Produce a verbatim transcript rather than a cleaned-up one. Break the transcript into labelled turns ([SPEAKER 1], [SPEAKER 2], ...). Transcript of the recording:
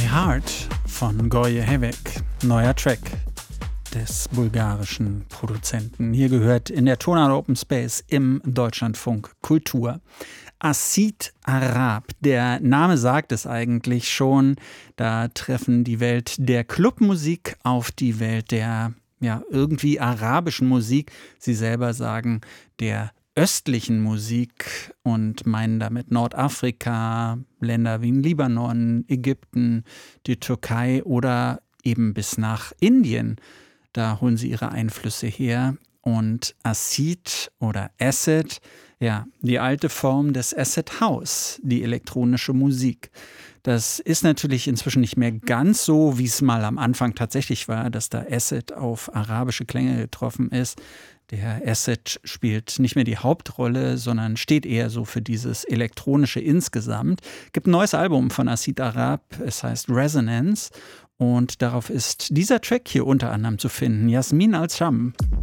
[SPEAKER 1] Heart von Goye Hevek, neuer Track des bulgarischen Produzenten. Hier gehört in der Tonart Open Space im Deutschlandfunk Kultur. Acid Arab, der Name sagt es eigentlich schon, da treffen die Welt der Clubmusik auf die Welt der ja irgendwie arabischen Musik. Sie selber sagen der östlichen Musik und meinen damit Nordafrika, Länder wie Libanon, Ägypten, die Türkei oder eben bis nach Indien. Da holen sie ihre Einflüsse her. Und Acid oder Acid, ja, die alte Form des Acid House, die elektronische Musik. Das ist natürlich inzwischen nicht mehr ganz so, wie es mal am Anfang tatsächlich war, dass da Acid auf arabische Klänge getroffen ist. Der Acid spielt nicht mehr die Hauptrolle, sondern steht eher so für dieses Elektronische insgesamt. Es gibt ein neues Album von Acid Arab, es heißt Resonance. Und darauf ist dieser Track hier unter anderem zu finden, Yasmin Al-Sham.